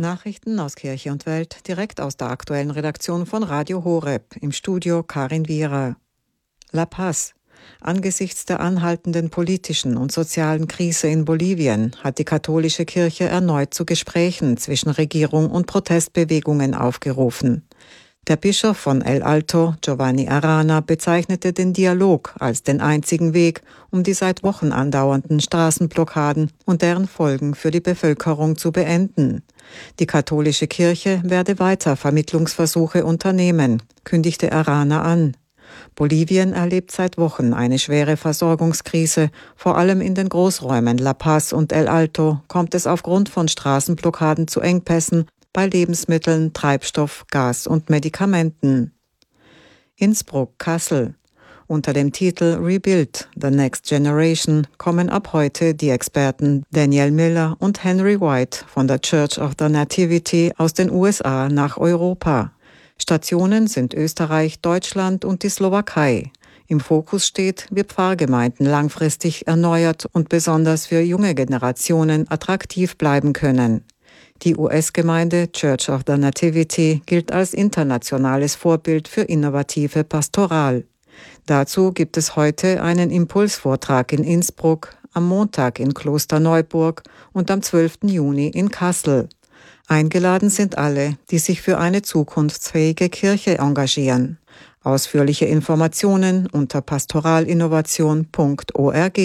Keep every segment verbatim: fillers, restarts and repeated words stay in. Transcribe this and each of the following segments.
Nachrichten aus Kirche und Welt direkt aus der aktuellen Redaktion von Radio Horeb. Im Studio Karin Wierer. La Paz. Angesichts der anhaltenden politischen und sozialen Krise in Bolivien hat die katholische Kirche erneut zu Gesprächen zwischen Regierung und Protestbewegungen aufgerufen. Der Bischof von El Alto, Giovanni Arana, bezeichnete den Dialog als den einzigen Weg, um die seit Wochen andauernden Straßenblockaden und deren Folgen für die Bevölkerung zu beenden. Die katholische Kirche werde weiter Vermittlungsversuche unternehmen, kündigte Arana an. Bolivien erlebt seit Wochen eine schwere Versorgungskrise. Vor allem in den Großräumen La Paz und El Alto kommt es aufgrund von Straßenblockaden zu Engpässen bei Lebensmitteln, Treibstoff, Gas und Medikamenten. Innsbruck, Kassel. Unter dem Titel Rebuild, The Next Generation kommen ab heute die Experten Daniel Miller und Henry White von der Church of the Nativity aus den U S A nach Europa. Stationen sind Österreich, Deutschland und die Slowakei. Im Fokus steht, wie Pfarrgemeinden langfristig erneuert und besonders für junge Generationen attraktiv bleiben können. Die U S-Gemeinde Church of the Nativity gilt als internationales Vorbild für innovative Pastoral. Dazu gibt es heute einen Impulsvortrag in Innsbruck, am Montag in Klosterneuburg und am zwölften Juni in Kassel. Eingeladen sind alle, die sich für eine zukunftsfähige Kirche engagieren. Ausführliche Informationen unter pastoralinnovation punkt org.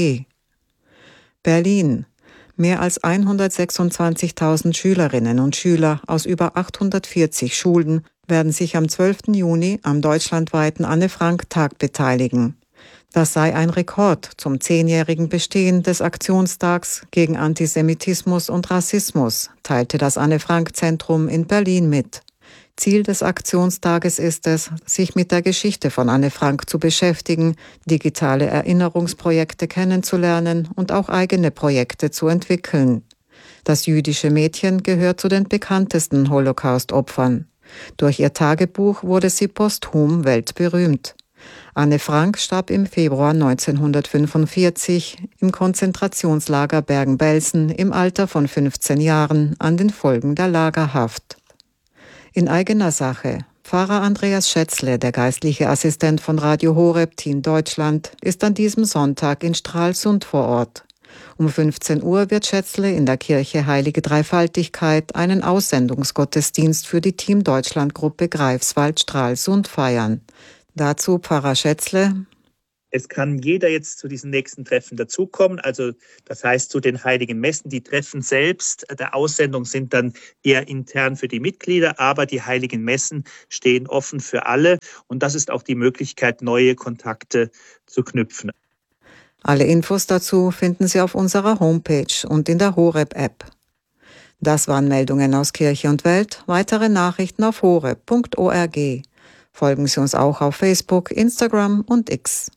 Berlin. Mehr als hundertsechsundzwanzigtausend Schülerinnen und Schüler aus über achthundertvierzig Schulen werden sich am zwölften Juni am deutschlandweiten Anne-Frank-Tag beteiligen. Das sei ein Rekord zum zehnjährigen Bestehen des Aktionstags gegen Antisemitismus und Rassismus, teilte das Anne-Frank-Zentrum in Berlin mit. Ziel des Aktionstages ist es, sich mit der Geschichte von Anne Frank zu beschäftigen, digitale Erinnerungsprojekte kennenzulernen und auch eigene Projekte zu entwickeln. Das jüdische Mädchen gehört zu den bekanntesten Holocaust-Opfern. Durch ihr Tagebuch wurde sie posthum weltberühmt. Anne Frank starb im Februar neunzehnhundertfünfundvierzig im Konzentrationslager Bergen-Belsen im Alter von fünfzehn Jahren an den Folgen der Lagerhaft. In eigener Sache. Pfarrer Andreas Schätzle, der geistliche Assistent von Radio Horeb Team Deutschland, ist an diesem Sonntag in Stralsund vor Ort. Um fünfzehn Uhr wird Schätzle in der Kirche Heilige Dreifaltigkeit einen Aussendungsgottesdienst für die Team Deutschland-Gruppe Greifswald-Stralsund feiern. Dazu Pfarrer Schätzle. Es kann jeder jetzt zu diesen nächsten Treffen dazukommen, also das heißt zu den Heiligen Messen. Die Treffen selbst der Aussendung sind dann eher intern für die Mitglieder, aber die Heiligen Messen stehen offen für alle und das ist auch die Möglichkeit, neue Kontakte zu knüpfen. Alle Infos dazu finden Sie auf unserer Homepage und in der Horeb-App. Das waren Meldungen aus Kirche und Welt. Weitere Nachrichten auf horeb punkt org. Folgen Sie uns auch auf Facebook, Instagram und X.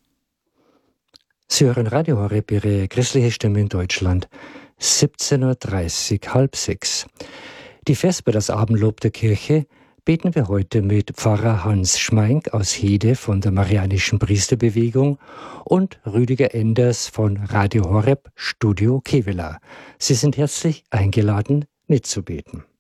Sie hören Radio Horeb, Ihre christliche Stimme in Deutschland, siebzehn Uhr dreißig, halb sechs. Die Vesper, das Abendlob der Kirche, beten wir heute mit Pfarrer Hans Schmeink aus Hede von der Marianischen Priesterbewegung und Rüdiger Enders von Radio Horeb, Studio Kevela. Sie sind herzlich eingeladen, mitzubeten.